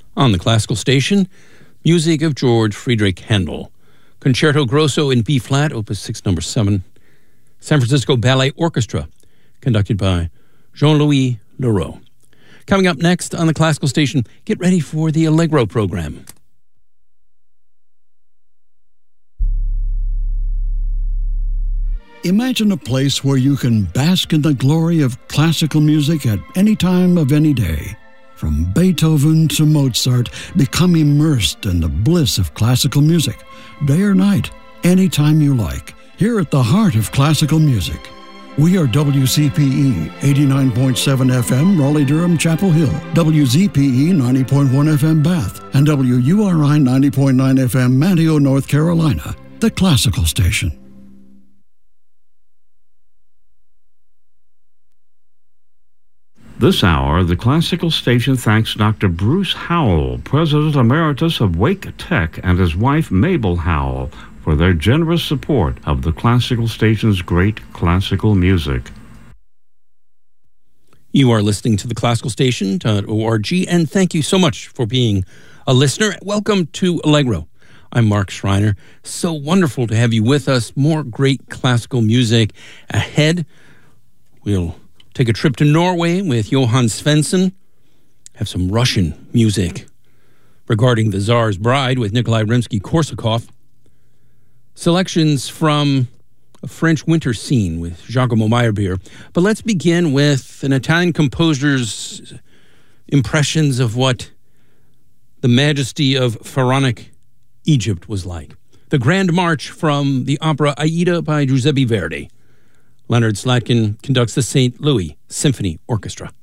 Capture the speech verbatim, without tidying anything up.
On the classical station, music of George Friedrich Handel. Concerto Grosso in B-flat, Opus six, number seven. San Francisco Ballet Orchestra, conducted by Jean-Louis Leroux. Coming up next on the classical station, get ready for the Allegro program. Imagine a place where you can bask in the glory of classical music at any time of any day. From Beethoven to Mozart, become immersed in the bliss of classical music, day or night, anytime you like. Here at the heart of classical music, we are W C P E eighty-nine point seven F M, Raleigh-Durham, Chapel Hill, W Z P E ninety point one F M, Bath, and W U R I ninety point nine F M, Manteo, North Carolina, the classical station. This hour, the classical station thanks Doctor Bruce Howell, President Emeritus of Wake Tech, and his wife Mabel Howell for their generous support of the classical station's great classical music. You are listening to the classical station dot org, and thank you so much for being a listener. Welcome to Allegro. I'm Mark Schreiner. So wonderful to have you with us. More great classical music ahead. We'll take a trip to Norway with Johan Svensson. Have some Russian music regarding the Tsar's Bride with Nikolai Rimsky-Korsakov. Selections from a French winter scene with Giacomo Meyerbeer. But let's begin with an Italian composer's impressions of what the majesty of Pharaonic Egypt was like. The Grand March from the opera Aida by Giuseppe Verdi. Leonard Slatkin conducts the Saint Louis Symphony Orchestra.